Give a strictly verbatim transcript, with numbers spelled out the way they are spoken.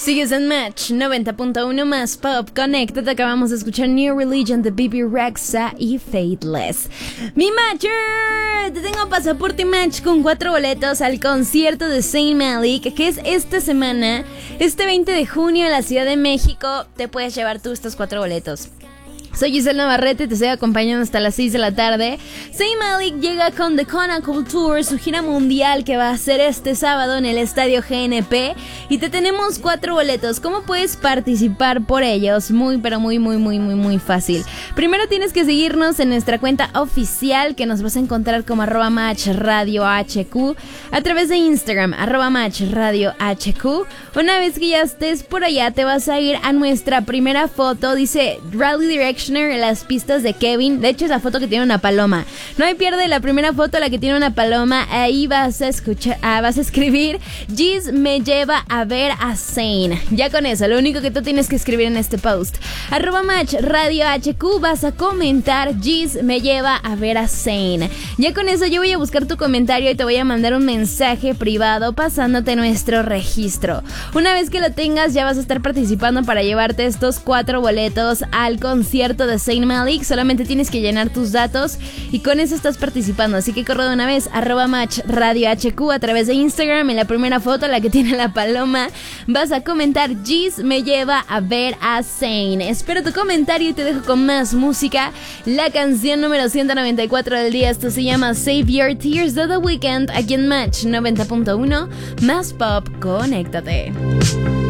Sigues en Match noventa punto uno más Pop. Conéctate, acabamos de escuchar New Religion de B B Rexha y Faithless. Mi Matcher, te tengo pasaporte Match con cuatro boletos al concierto de Zayn Malik, que es esta semana, este veinte de junio en la Ciudad de México. Te puedes llevar tú estos cuatro boletos. Soy Giselle Navarrete, te estoy acompañando hasta las seis de la tarde. Zayn Malik llega con The Chronicle Tour, su gira mundial que va a ser este sábado en el Estadio G N P. Y te tenemos cuatro boletos. ¿Cómo puedes participar por ellos? Muy, pero muy, muy, muy, muy, muy fácil. Primero tienes que seguirnos en nuestra cuenta oficial, que nos vas a encontrar como arroba match radio hq, a través de Instagram, arroba match radio hq. Una vez que ya estés por allá, te vas a ir a nuestra primera foto. Dice Rally Direction en las pistas de Kevin. De hecho, esa foto que tiene una paloma. No hay pierde, la primera foto, la que tiene una paloma. Ahí vas a escuchar, ah, vas a escribir Giz me lleva a ver a Zayn. Ya con eso, lo único que tú tienes que escribir en este post, arroba match radio hq, vas a comentar Giz me lleva a ver a Zayn. Ya con eso yo voy a buscar tu comentario y te voy a mandar un mensaje privado pasándote nuestro registro. Una vez que lo tengas, ya vas a estar participando para llevarte estos cuatro boletos al concierto de Zayn Malik. Solamente tienes que llenar tus datos y con eso estás participando. Así que corre de una vez, arroba match radio hq a través de Instagram. En la primera foto, la que tiene la paloma, vas a comentar Giz me lleva a ver a Zayn. Espero tu comentario y te dejo con más música. La canción número ciento noventa y cuatro del día, esto se llama Save Your Tears de The Weeknd, aquí en Match noventa punto uno más Pop. Conéctate.